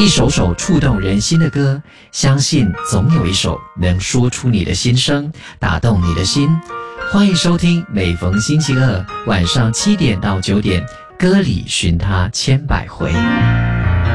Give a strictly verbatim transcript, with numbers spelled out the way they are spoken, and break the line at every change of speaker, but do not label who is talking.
一首首触动人心的歌，相信总有一首能说出你的心声，打动你的心。欢迎收听每逢星期二晚上七点到九点，歌里寻他千百回。